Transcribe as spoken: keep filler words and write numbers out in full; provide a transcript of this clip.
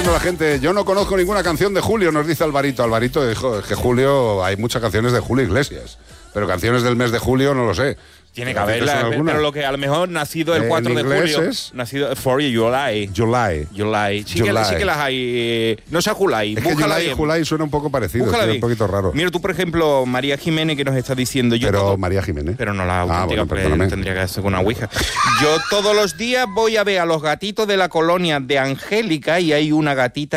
diciendo la gente, yo no conozco ninguna canción de Julio, nos dice Alvarito. Alvarito dijo, es que Julio, hay muchas canciones de Julio Iglesias, pero canciones del mes de julio no lo sé. Tiene que haberla, pero lo que a lo mejor nacido el cuatro de julio, es nacido for July. July. July. Sí, July. Que, sí que las hay. Eh, no sea July. Es que July y July suena un poco parecido, es un poquito raro. Mira tú, por ejemplo, María Jiménez, que nos está diciendo. Yo pero todo, María Jiménez. Pero no la auténtica, ah, bueno, porque perdóname. tendría que hacer con una ouija. Yo todos los días voy a ver a los gatitos de la colonia de Angélica y hay una gatita